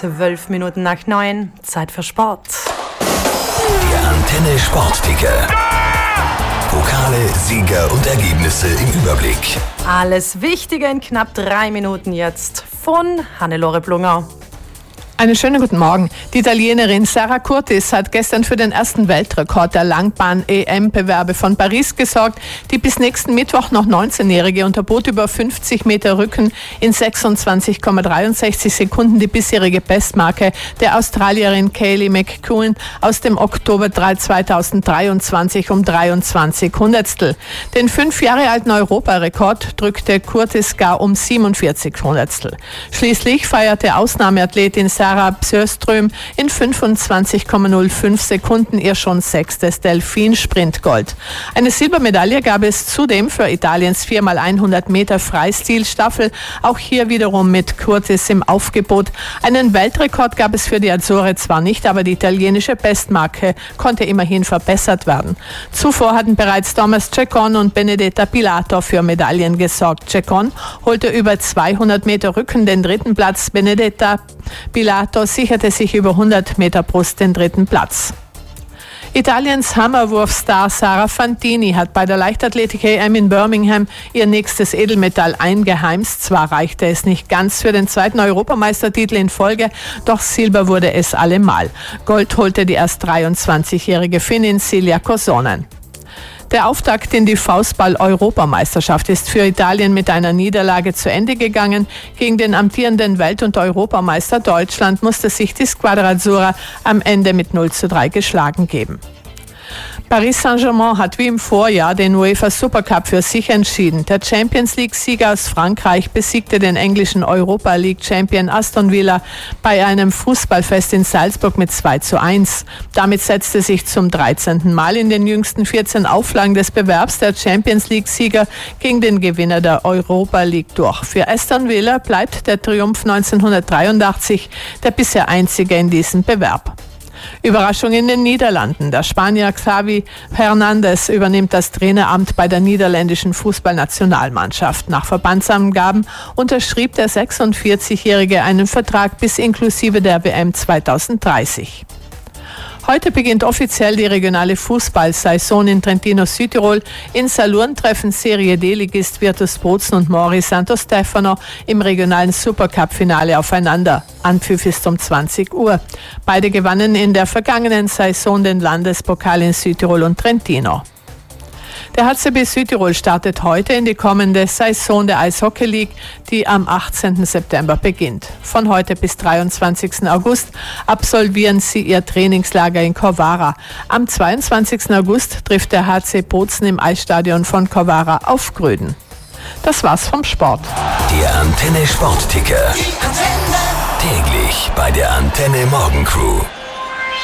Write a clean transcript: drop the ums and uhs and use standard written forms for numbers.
12 Minuten nach 9, Zeit für Sport. Der Antenne Sportticker. Pokale, Sieger und Ergebnisse im Überblick. Alles Wichtige in knapp 3 Minuten jetzt von Hannelore Blunger. Einen schönen guten Morgen. Die Italienerin Sara Curtis hat gestern für den ersten Weltrekord der Langbahn-EM-Bewerbe von Paris gesorgt. Die bis nächsten Mittwoch noch 19-Jährige unterbot über 50 Meter Rücken in 26,63 Sekunden die bisherige Bestmarke der Australierin Kaylee McKeown aus dem Oktober 2023 um 23 Hundertstel. Den 5 Jahre alten Europarekord drückte Curtis gar um 47 Hundertstel. Schließlich feierte Ausnahmeathletin Sarah Björström in 25,05 Sekunden ihr schon 6. Delfin-Sprintgold. Eine Silbermedaille gab es zudem für Italiens 4x100 Meter Freistilstaffel, auch hier wiederum mit Curtis im Aufgebot. Einen Weltrekord gab es für die Azore zwar nicht, aber die italienische Bestmarke konnte immerhin verbessert werden. Zuvor hatten bereits Thomas Ceccon und Benedetta Pilato für Medaillen gesorgt. Ceccon holte über 200 Meter Rücken den 3. Platz, Benedetta Pilato sicherte sich über 100 Meter Brust den 3. Platz. Italiens Hammerwurfstar Sara Fantini hat bei der Leichtathletik-EM in Birmingham ihr nächstes Edelmetall eingeheimst. Zwar reichte es nicht ganz für den 2. Europameistertitel in Folge, doch Silber wurde es allemal. Gold holte die erst 23-jährige Finnin Silja Kosonen. Der Auftakt in die Faustball-Europameisterschaft ist für Italien mit einer Niederlage zu Ende gegangen. Gegen den amtierenden Welt- und Europameister Deutschland musste sich die Squadra Azzurra am Ende mit 0:3 geschlagen geben. Paris Saint-Germain hat wie im Vorjahr den UEFA Supercup für sich entschieden. Der Champions League-Sieger aus Frankreich besiegte den englischen Europa League-Champion Aston Villa bei einem Fußballfest in Salzburg mit 2:1. Damit setzte sich zum 13. Mal in den jüngsten 14 Auflagen des Bewerbs der Champions League-Sieger gegen den Gewinner der Europa League durch. Für Aston Villa bleibt der Triumph 1983 der bisher einzige in diesem Bewerb. Überraschung in den Niederlanden. Der Spanier Xavi Hernández übernimmt das Traineramt bei der niederländischen Fußballnationalmannschaft. Nach Verbandsangaben unterschrieb der 46-Jährige einen Vertrag bis inklusive der WM 2030. Heute beginnt offiziell die regionale Fußballsaison in Trentino Südtirol. In Salurn treffen Serie D-Ligist Virtus Bozen und Mori Santo Stefano im regionalen Supercup-Finale aufeinander. Anpfiff ist um 20 Uhr. Beide gewannen in der vergangenen Saison den Landespokal in Südtirol und Trentino. Der HCB Südtirol startet heute in die kommende Saison der Eishockey League, die am 18. September beginnt. Von heute bis 23. August absolvieren sie ihr Trainingslager in Corvara. Am 22. August trifft der HC Bozen im Eisstadion von Corvara auf Gröden. Das war's vom Sport. Der Antenne Sportticker. Täglich bei der Antenne Morgencrew.